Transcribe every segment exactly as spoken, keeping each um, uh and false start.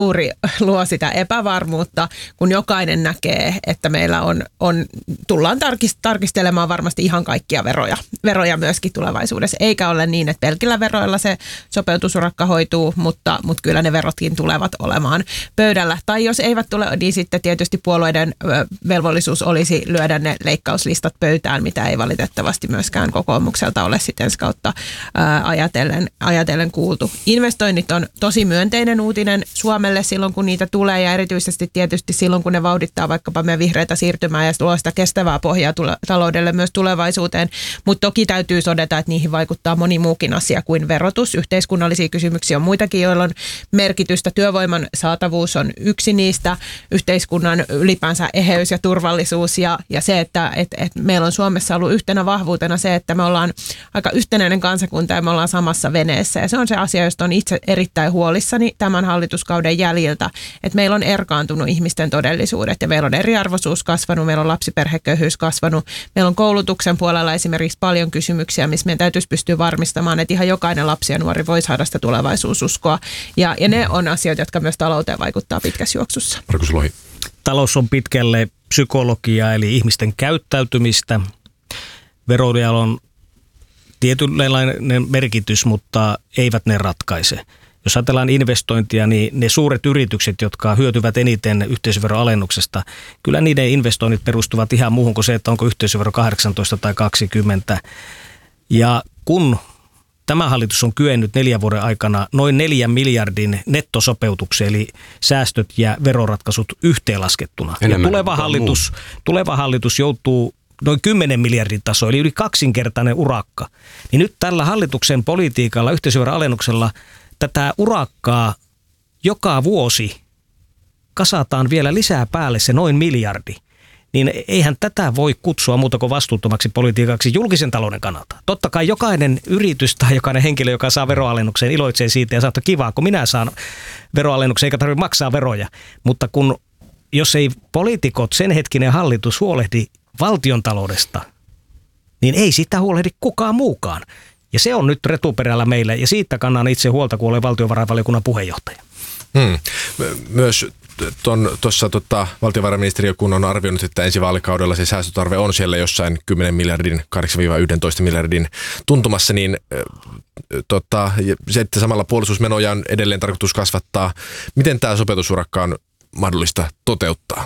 juuri luo sitä epävarmuutta, kun jokainen näkee, että meillä on, on tullaan tarkist, tarkistelemaan varmasti ihan kaikkia veroja, veroja myöskin tulevaisuudessa. Eikä ole niin, että pelkillä veroilla se sopeutusurakka hoituu, mutta, mutta kyllä ne verotkin tulevat olemaan pöydällä. Tai jos eivät tule, niin sitten tietysti puolueiden velvollisuus olisi lyödä ne leikkauslistat pöytään, mitä ei valitettavasti myöskään kokoomukselta ole sitten ensi kautta ää, ajatellen, ajatellen kuultu. Investoinnit on tosi myönteinen uutinen Suomelle silloin, kun niitä tulee ja erityisesti tietysti silloin, kun ne vauhdittaa vaikkapa meidän vihreätä siirtymää ja luo sitä kestävää pohjaa tule- taloudelle myös tulevaisuuteen. Mutta toki täytyy todeta, että niihin vaikuttaa moni muukin asia kuin verotus. Yhteiskunnallisia kysymyksiä on muitakin, joilla on merkitystä. Työvoiman saatavuus on yksi niistä, yhteiskunnan ylipäänsä eheys ja turvallisuus ja, ja se, että et, et meillä on Suomessa ollut yhtenä vahvuutena se, että me ollaan aika yhtenäinen kansakunta ja me ollaan samassa veneessä. Ja se on se asia, josta on itse erittäin huolissani tämän hallituskauden jäljiltä, että meillä on erkaantunut ihmisten todellisuudet ja meillä on eriarvoisuus kasvanut, meillä on lapsiperheköyhyys kasvanut, meillä on koulutuksen puolella esimerkiksi paljon kysymyksiä, missä meidän täytyisi pystyä varmistamaan, että ihan jokainen lapsi ja nuori voi saada sitä tulevaisuususkoa. Ja, ja ne on asioita, jotka myös talouteen vaikuttaa pitkässä juoksussa. Markus Lohi. Talous on pitkälle psykologiaa eli ihmisten käyttäytymistä. Veroilla on tietynlainen merkitys, mutta eivät ne ratkaise. Jos ajatellaan investointia, niin ne suuret yritykset, jotka hyötyvät eniten yhteisöveroalennuksesta, kyllä niiden investoinnit perustuvat ihan muuhun kuin se, että onko yhteisövero kahdeksantoista tai kaksikymmentä. Ja kun tämä hallitus on kyennyt neljän vuoden aikana noin neljän miljardin nettosopeutukseen, eli säästöt ja veroratkaisut yhteenlaskettuna. Ja tuleva hallitus, tuleva hallitus joutuu noin kymmenen miljardin taso, eli yli kaksinkertainen urakka. Niin nyt tällä hallituksen politiikalla, yhteisöveroalennuksella, tätä urakkaa joka vuosi kasataan vielä lisää päälle se noin miljardi. Niin eihän tätä voi kutsua muuta kuin vastuuttomaksi politiikaksi julkisen talouden kannalta. Totta kai jokainen yritys tai jokainen henkilö, joka saa veroalennukseen, iloitsee siitä ja sanoo, että kivaa, kun minä saan veroalennuksen eikä tarvitse maksaa veroja. Mutta kun jos ei poliitikot, sen hetkinen hallitus huolehdi valtion taloudesta, niin ei sitä huolehdi kukaan muukaan. Ja se on nyt retuperällä meille ja siitä kannan itse huolta, kun olen valtiovarainvaliokunnan puheenjohtaja. Hmm. Myös tuossa tota, valtiovarainministeriö, kun on arvioinut, että ensi vaalikaudella se säästötarve on siellä jossain kymmenen miljardin, kahdeksan yksitoista miljardin tuntumassa, niin tota, se, että samalla puolustusmenoja on edelleen tarkoitus kasvattaa. Miten tämä sopeutusurakka on mahdollista toteuttaa?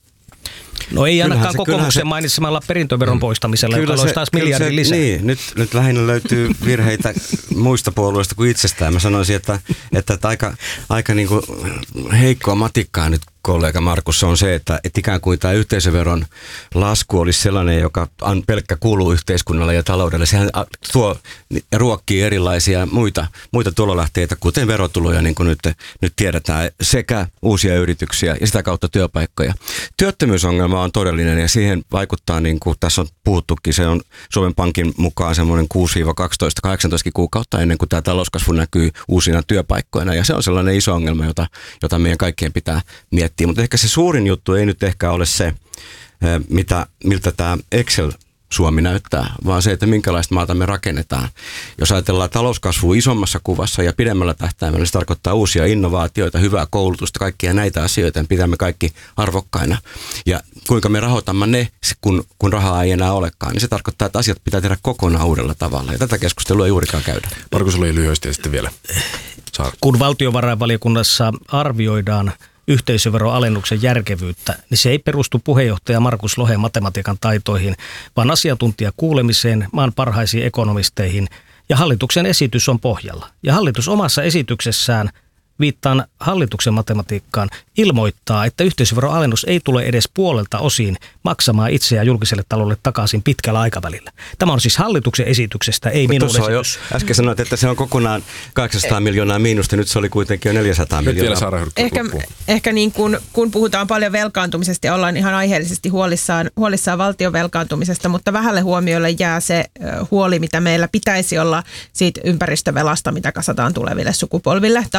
No ei kyllähän ainakaan se, kokoomuksen se, mainitsemalla perintöveron poistamisella, joka olisi taas miljardin lisää. Niin, nyt, nyt lähinnä löytyy virheitä muista puolueista kuin itsestään. Mä sanoisin, että, että, että aika, aika niin kuin heikkoa matikkaa nyt kollega Markus on se, että, että ikään kuin tämä yhteisöveron lasku olisi sellainen, joka on pelkkä kulu yhteiskunnalle ja taloudelle. Sehän tuo ja ruokkii erilaisia muita, muita tulolähteitä, kuten verotuloja, niin kuin nyt, nyt tiedetään, sekä uusia yrityksiä ja sitä kautta työpaikkoja. Työttömyysongelma on todellinen ja siihen vaikuttaa, niin kuin tässä on puhuttukin, se on Suomen Pankin mukaan semmoinen kuusi kaksitoista kahdeksantoista kuukautta ennen kuin tämä talouskasvu näkyy uusina työpaikkoina. Ja se on sellainen iso ongelma, jota, jota meidän kaikkien pitää miettiä. Mutta ehkä se suurin juttu ei nyt ehkä ole se, mitä, miltä tämä Excel-Suomi näyttää, vaan se, että minkälaista maata me rakennetaan. Jos ajatellaan talouskasvua isommassa kuvassa ja pidemmällä tähtäimellä, se tarkoittaa uusia innovaatioita, hyvää koulutusta, kaikkia näitä asioita, pidämme kaikki arvokkaina. Ja kuinka me rahoitamme ne, kun, kun rahaa ei enää olekaan, niin se tarkoittaa, että asiat pitää tehdä kokonaan uudella tavalla. Ja tätä keskustelua ei juurikaan käydä. Markus oli lyhyesti ja sitten vielä. Saa. Kun valtiovarainvaliokunnassa arvioidaan yhteisöveroalennuksen järkevyyttä, niin se ei perustu puheenjohtaja Markus Lohen matematiikan taitoihin, vaan asiantuntijakuulemiseen, maan parhaisiin ekonomisteihin, ja hallituksen esitys on pohjalla. Ja hallitus omassa esityksessään, viittaan hallituksen matematiikkaan, ilmoittaa, että yhteisöveroalennus ei tule edes puolelta osin maksamaan itseään julkiselle taloudelle takaisin pitkällä aikavälillä. Tämä on siis hallituksen esityksestä, ei minun esitys. Jo, äsken sanoit, että se on kokonaan kahdeksansataa miljoonaa miinusta, nyt se oli kuitenkin jo neljäsataa miljoonaa. Ehkä, ehkä niin kun, kun puhutaan paljon velkaantumisesta ja ollaan ihan aiheellisesti huolissaan, huolissaan valtion velkaantumisesta, mutta vähälle huomiolle jää se huoli, mitä meillä pitäisi olla siitä ympäristövelasta, mitä kasataan tuleville sukupolville. Talouspolitiikka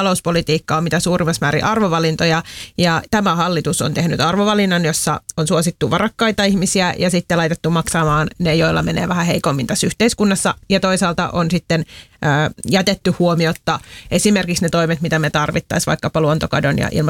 politiikka on mitä suurimmassa määrin arvovalintoja. Ja tämä hallitus on tehnyt arvovalinnan, jossa on suosittu varakkaita ihmisiä ja sitten laitettu maksamaan ne, joilla menee vähän heikommin tässä yhteiskunnassa. Ja toisaalta on sitten ää, jätetty huomiotta esimerkiksi ne toimet, mitä me tarvittaisiin vaikkapa luontokadon ja